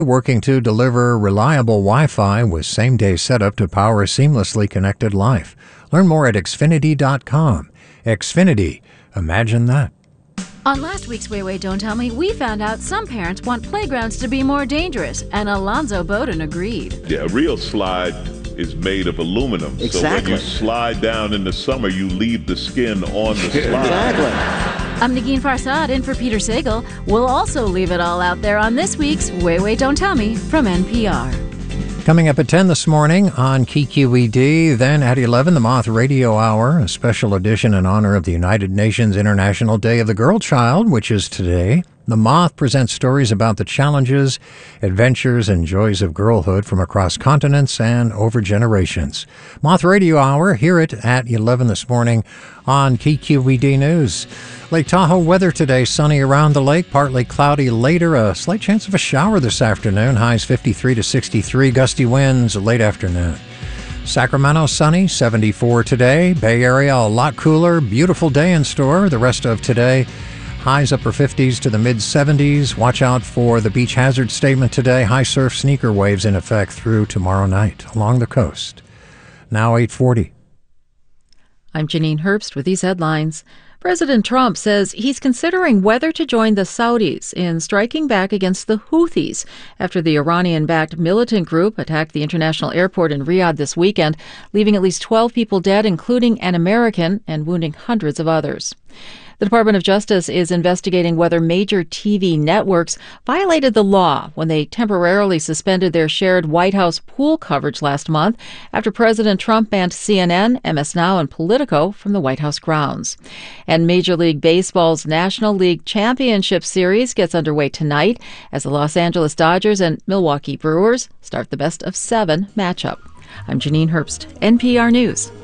working to deliver reliable Wi-Fi with same-day setup to power a seamlessly connected life. Learn more at Xfinity.com. Xfinity. Imagine that. On last week's Wait, Wait, Don't Tell Me, we found out some parents want playgrounds to be more dangerous, and Alonzo Bowden agreed. Yeah, a real slide is made of aluminum. Exactly. So when you slide down in the summer, you leave the skin on the slide. Exactly. I'm Negin Farsad in for Peter Sagal. We'll also leave it all out there on this week's Wait, Wait, Don't Tell Me from NPR. Coming up at 10 this morning on KQED, then at 11, the Moth Radio Hour, a special edition in honor of the United Nations International Day of the Girl Child, which is today. The Moth presents stories about the challenges, adventures, and joys of girlhood from across continents and over generations. Moth Radio Hour, hear it at 11 this morning on KQED News. Lake Tahoe weather today, sunny around the lake, partly cloudy later, a slight chance of a shower this afternoon, highs 53 to 63, gusty winds late afternoon. Sacramento, sunny, 74 today. Bay Area, a lot cooler, beautiful day in store the rest of today. Highs upper 50s to the mid-70s. Watch out for the beach hazard statement today. High surf sneaker waves in effect through tomorrow night along the coast. Now 8:40. I'm Janine Herbst with these headlines. President Trump says he's considering whether to join the Saudis in striking back against the Houthis after the Iranian-backed militant group attacked the international airport in Riyadh this weekend, leaving at least 12 people dead, including an American, and wounding hundreds of others. The Department of Justice is investigating whether major TV networks violated the law when they temporarily suspended their shared White House pool coverage last month after President Trump banned CNN, MS Now, and Politico from the White House grounds. And Major League Baseball's National League Championship Series gets underway tonight as the Los Angeles Dodgers and Milwaukee Brewers start the best-of-7 matchup. I'm Janine Herbst, NPR News.